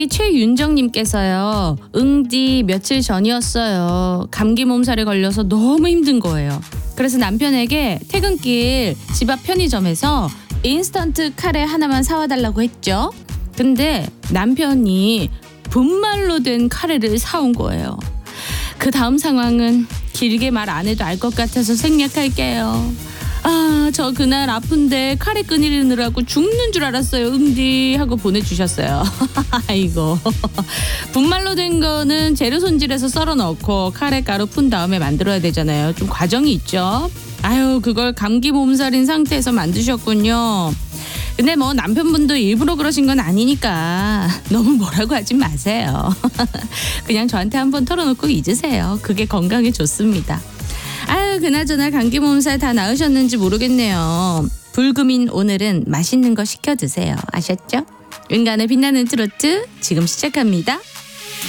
최윤정님께서요. 응디 며칠 전이었어요. 감기 몸살에 걸려서 너무 힘든 거예요. 그래서 남편에게 퇴근길 집 앞 편의점에서 인스턴트 카레 하나만 사와달라고 했죠. 근데 남편이 분말로 된 카레를 사온 거예요. 그 다음 상황은 길게 말 안 해도 알 것 같아서 생략할게요. 저 그날 아픈데 카레 끓이느라고 죽는 줄 알았어요. 응디 하고 보내주셨어요. 아이고. 분말로 된 거는 재료 손질해서 썰어 넣고 카레 가루 푼 다음에 만들어야 되잖아요. 좀 과정이 있죠. 그걸 감기 몸살인 상태에서 만드셨군요. 근데 뭐 남편분도 일부러 그러신 건 아니니까 너무 뭐라고 하지 마세요. 그냥 저한테 한번 털어놓고 잊으세요. 그게 건강에 좋습니다. 그나저나 감기 몸살 다 나으셨는지 모르겠네요. 불금인 오늘은 맛있는 거 시켜 드세요. 아셨죠? 인간의 빛나는 트로트 지금 시작합니다.